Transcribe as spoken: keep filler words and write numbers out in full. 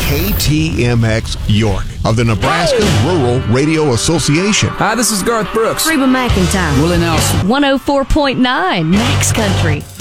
K T M X York of the Nebraska Rural Radio Association. Hi, this is Garth Brooks. Reba McEntire. Willie Nelson. one oh four point nine Max Country.